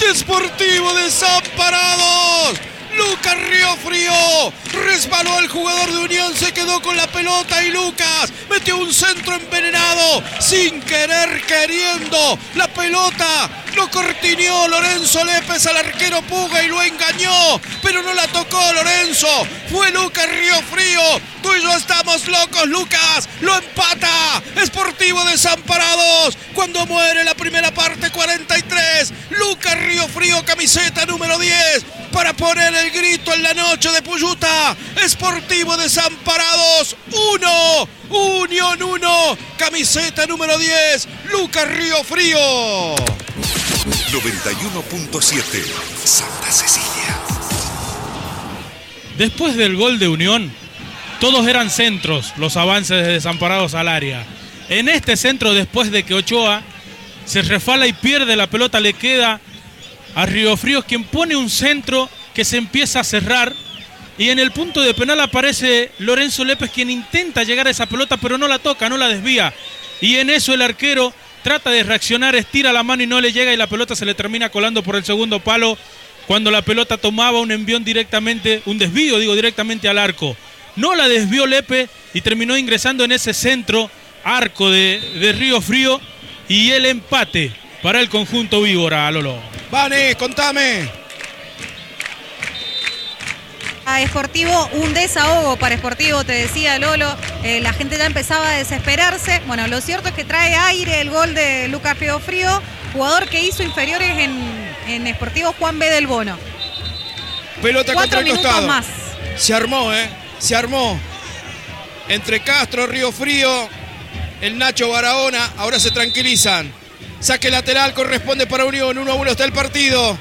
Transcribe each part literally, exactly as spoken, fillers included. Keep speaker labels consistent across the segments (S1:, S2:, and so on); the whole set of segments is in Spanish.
S1: Sportivo Desamparados. Lucas Riofrío resbaló el jugador de Unión, se quedó con la pelota y Lucas metió un centro envenenado, sin querer queriendo. La pelota lo cortineó Lorenzo Lépez al arquero Puga y lo engañó, pero no la tocó Lorenzo. Fue Lucas Riofrío. Tú y yo estamos locos, Lucas. Lo empata Sportivo Desamparados cuando muere la primera parte, cuarenta y tres. Lucas Riofrío, camiseta número diez, para poner el grito en la noche de Puyuta. Sportivo Desamparados uno, Unión uno, camiseta número diez, Lucas Riofrío.
S2: noventa y uno punto siete, Santa Cecilia.
S3: Después del gol de Unión, todos eran centros, los avances de Desamparados al área. En este centro, después de que Ochoa se resfala y pierde la pelota, le queda a Riofrío, quien pone un centro que se empieza a cerrar, y en el punto de penal aparece Lorenzo Lépez, quien intenta llegar a esa pelota pero no la toca, no la desvía, y en eso el arquero trata de reaccionar, estira la mano y no le llega, y la pelota se le termina colando por el segundo palo, cuando la pelota tomaba un envión directamente, un desvío digo directamente al arco. No la desvió Lépez y terminó ingresando en ese centro arco de, de Riofrío, y el empate para el conjunto víbora, Lolo.
S1: Vane, contame.
S4: A Sportivo, un desahogo para Sportivo, te decía Lolo, eh, la gente ya empezaba a desesperarse. Bueno, lo cierto es que trae aire el gol de Lucas Riofrío, jugador que hizo inferiores en, en Sportivo, Juan B. del Bono.
S1: Pelota
S4: Cuatro
S1: contra el
S4: minutos
S1: costado.
S4: más.
S1: Se armó, ¿eh? Se armó. Entre Castro, Riofrío, el Nacho Barahona, ahora se tranquilizan. Saque lateral corresponde para Unión, uno a uno está el partido.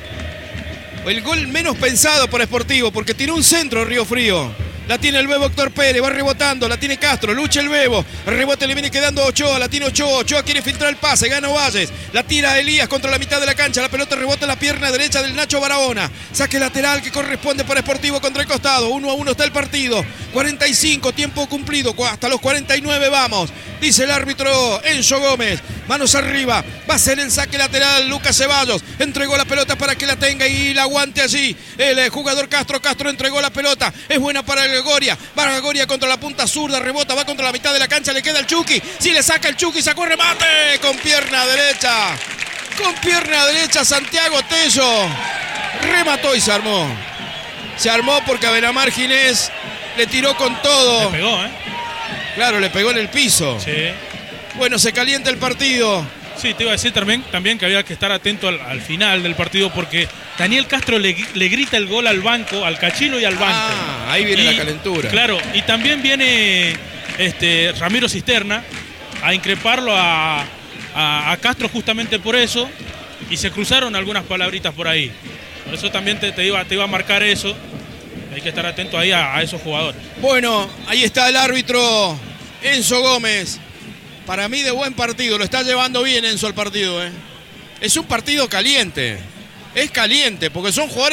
S1: El gol menos pensado por Sportivo, porque tiró un centro Riofrío. La tiene el Bebo Héctor Pérez, va rebotando, la tiene Castro, lucha el Bebo, el rebote le viene quedando a Ochoa, la tiene Ochoa, Ochoa quiere filtrar el pase, gana Valles, la tira Elías contra la mitad de la cancha, la pelota rebota en la pierna derecha del Nacho Barahona, saque lateral que corresponde para Sportivo contra el costado, uno a uno está el partido, cuarenta y cinco, tiempo cumplido, hasta los cuarenta y nueve vamos, dice el árbitro Enzo Gómez, manos arriba, va a ser el saque lateral, Lucas Ceballos, entregó la pelota para que la tenga y la aguante allí, el jugador Castro, Castro entregó la pelota, es buena para el Goria, va Goria contra la punta zurda, rebota, va contra la mitad de la cancha, le queda el Chucky, si le saca el Chucky, sacó el remate, con pierna derecha, con pierna derecha Santiago Tello, remató y se armó, se armó porque Abenamar Ginés le tiró con todo.
S3: Le pegó, ¿eh?
S1: Claro, le pegó en el piso.
S3: Sí.
S1: Bueno, se calienta el partido.
S3: Sí, te iba a decir también, también que había que estar atento al, al final del partido, porque Daniel Castro le, le grita el gol al banco, al Cachilo y al banco.
S1: Ah, ahí viene
S3: y,
S1: la calentura.
S3: Claro, y también viene este Ramiro Cisterna a increparlo a, a, a Castro justamente por eso, y se cruzaron algunas palabritas por ahí. Por eso también te, te, iba, te iba a marcar eso. Hay que estar atento ahí a, a esos jugadores.
S1: Bueno, ahí está el árbitro Enzo Gómez. Para mí de buen partido, lo está llevando bien Enzo al partido, ¿eh? Es un partido caliente, es caliente, porque son jugadores